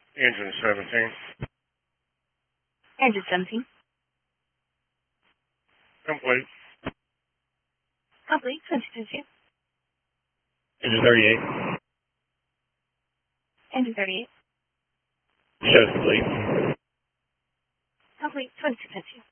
Engine 17. Engine 17. Complete. Complete. 2022. Engine 38. Engine 38. Shows complete. Complete. 2022.